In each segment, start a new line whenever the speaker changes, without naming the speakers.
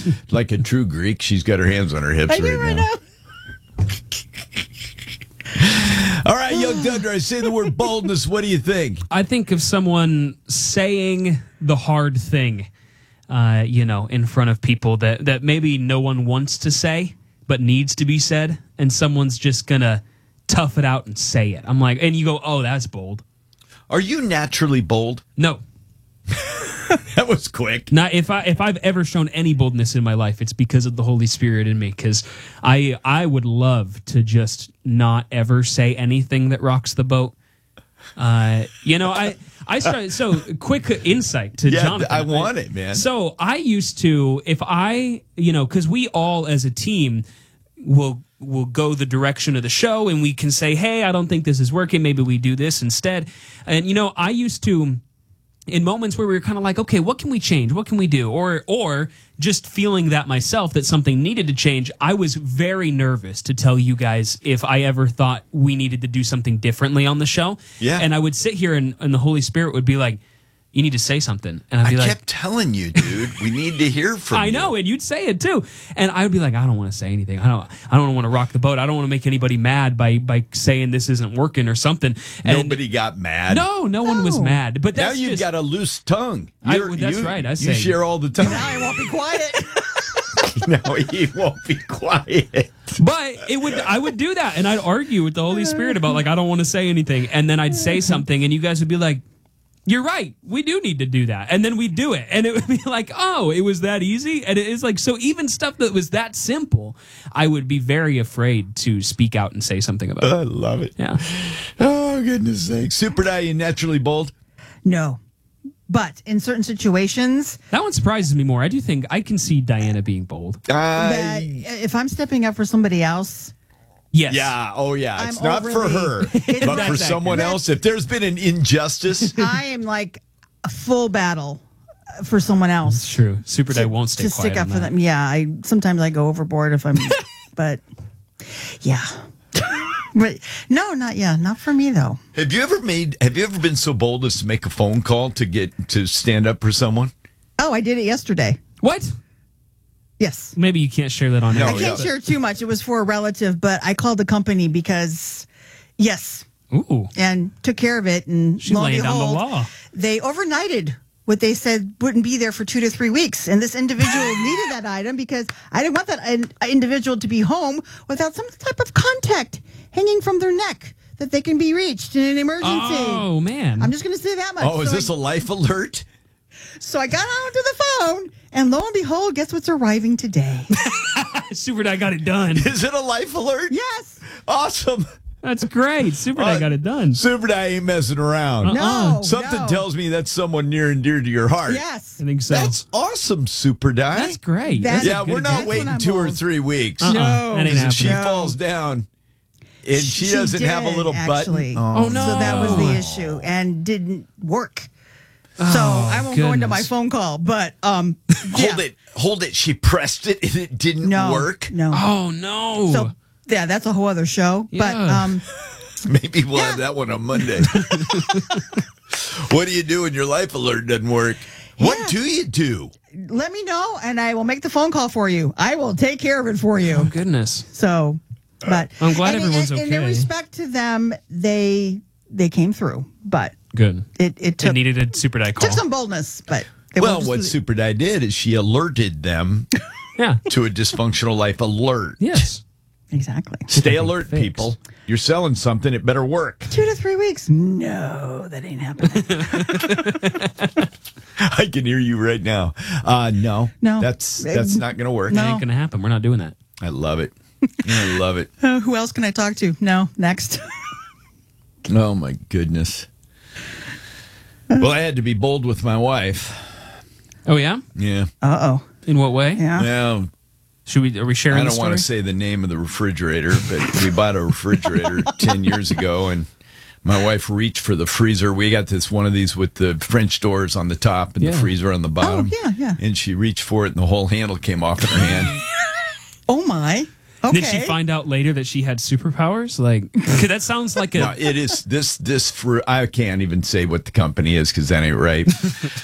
Like a true Greek, she's got her hands on her hips right now. All right, young Dundra, I say the word boldness. What do you think?
I think of someone saying the hard thing, in front of people that maybe no one wants to say, but needs to be said, and someone's just going to tough it out and say it. I'm like, and you go, oh, that's bold.
Are you naturally bold?
No.
That was quick.
Not if I've ever shown any boldness in my life, it's because of the Holy Spirit in me. Because I would love to just not ever say anything that rocks the boat. I started. So quick insight to Jonathan.
I want it, man.
So I used to, if I, because we all as a team will go the direction of the show, and we can say, hey, I don't think this is working. Maybe we do this instead. And I used to. In moments where we were kind of like, okay, what can we change? What can we do? Or just feeling that myself, that something needed to change, I was very nervous to tell you guys if I ever thought we needed to do something differently on the show.
Yeah.
And I would sit here and the Holy Spirit would be like, you need to say something. And I'd be
I
like,
kept telling you, dude, we need to hear from you.
I know, and you'd say it too. And I would be like, I don't want to say anything. I don't want to rock the boat. I don't want to make anybody mad by saying this isn't working or something. And
nobody got mad.
No one was mad. But
now
that's
you've got a loose tongue.
That's right. I say
you share all the time.
Now I won't be quiet.
No, he won't be quiet.
But I would do that, and I'd argue with the Holy Spirit about like I don't want to say anything, and then I'd say something, and you guys would be like, you're right. We do need to do that. And then we'd do it. And it would be like, oh, it was that easy? And it is like, so even stuff that was that simple, I would be very afraid to speak out and say something about it.
I love it.
Yeah.
Oh, goodness sakes. Super Di, you naturally bold?
No. But in certain situations...
That one surprises me more. I do think I can see Diana being bold.
that if I'm stepping up for somebody else...
Yes.
Yeah. Oh, yeah. It's
I'm
not for her, but for someone else. If there's been an injustice,
I am like a full battle for someone else.
It's true. Super Di won't stay
to
quiet
stick up
on
for
that.
them. Yeah. Sometimes I go overboard if I'm, but yeah. But no, not for me though.
have you ever been so bold as to make a phone call to stand up for someone?
Oh, I did it yesterday.
What?
Yes.
Maybe you can't share that on air.
I can't share too much. It was for a relative, but I called the company because, yes.
Ooh.
And took care of it. And
She's
lo and
laying down the
behold,
law.
they overnighted what they said wouldn't be there for 2 to 3 weeks. And this individual needed that item because I didn't want that individual to be home without some type of contact hanging from their neck that they can be reached in an emergency.
Oh, man.
I'm just going to say that much.
Oh, is this a life alert?
So I got onto the phone, and lo and behold, guess what's arriving today?
Super Di got it done.
Is it a life alert?
Yes.
Awesome.
That's great. Super Di got it done.
Super Di ain't messing around.
No.
Something tells me that's someone near and dear to your heart.
Yes.
I think so.
That's awesome, Super Di.
That's great.
That's
Yeah, we're not
that's
waiting
when I'm
2 or
bold.
3 weeks.
No.
That ain't
If
happening.
she
No.
falls down and she doesn't
did,
have a little
actually.
button.
Oh, no.
So that was the issue and didn't work. So I won't go into my
goodness.
phone call, but
Hold it. She pressed it and it didn't work.
No.
Oh, no.
So yeah, that's a whole other show.
Yeah.
But
Maybe we'll have that one on Monday. What do you do when your life alert doesn't work? What do you do?
let me know and I will make the phone call for you. I will take care of it for you.
Oh, goodness.
So, but
I'm glad everyone's
and
okay.
in respect to them, they came through, but
Good.
it took
It needed a Super Di call.
took some boldness, but they
Well,
won't
what
just-
Super Di did is she alerted them
Yeah.
to a dysfunctional life alert.
Yes.
exactly
Stay alert,
Fixed.
people. You're selling something, it better work.
2 to 3 weeks. No, that ain't happening.
I can hear you right now. No.
No.
That's not going to work.
No.
Ain't going to happen. We're not doing that.
I love it. I love it.
Who else can I talk to? No, next.
Oh, my goodness. Well, I had to be bold with my wife.
Oh, yeah?
Yeah.
Uh-oh.
In what way?
Yeah.
Well,
Are we sharing
I
the
don't
story?
want to say the name of the refrigerator, but we bought a refrigerator 10 years ago, and my wife reached for the freezer. We got this one of these with the French doors on the top and the
Yeah.
freezer on the bottom.
yeah.
And she reached for it, and the whole handle came off in her hand.
Oh, my. Okay.
Did she find out later that she had superpowers? Like, 'cause that sounds like a...
No, it is this for I can't even say what the company is because that ain't right.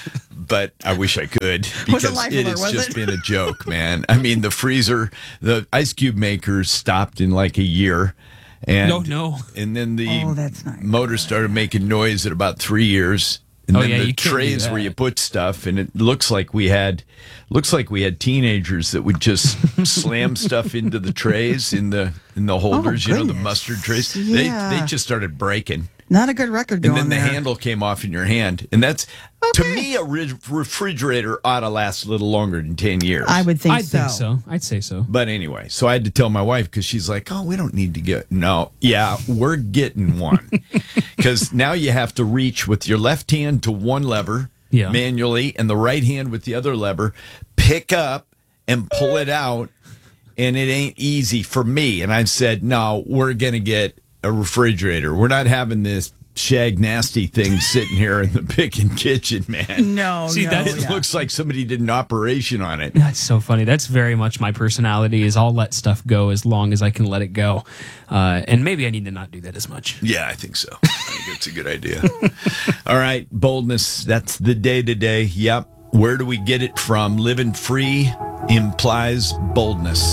but I wish I could
Was it
because
life
it
alert,
has
was
just
it?
been a joke, man. I mean, the freezer, the ice cube makers stopped in like a year. And,
No.
And then the
Oh, that's not
motor started making noise at about 3 years. And
Oh,
then
yeah,
the
you can't do
trays where
that.
you put stuff, and it looks like we had teenagers that would just slam stuff into the trays in the holders, the
goodness.
mustard trays.
Yeah.
They just started breaking.
Not a good record
And
going
then the
there.
handle came off in your hand. And that's, to
Okay.
me, a refrigerator ought to last a little longer than 10 years.
I would think
I'd
so.
think so. I'd say so.
But anyway, so I had to tell my wife because she's like, oh, we don't need to get. No, yeah, we're getting one. Because now you have to reach with your left hand to one lever
Yeah.
manually and the right hand with the other lever, pick up and pull it out. And it ain't easy for me. And I said, no, we're going to get a refrigerator. We're not having this shag nasty thing sitting here in the picking kitchen, man.
No,
See,
no.
that's-
It
yeah.
looks like somebody did an operation on it.
That's so funny. That's very much my personality. Is I'll let stuff go as long as I can let it go, and maybe I need to not do that as much.
Yeah, I think so. I think it's a good idea. All right, boldness. That's the day today. Yep. Where do we get it from? Living free implies boldness.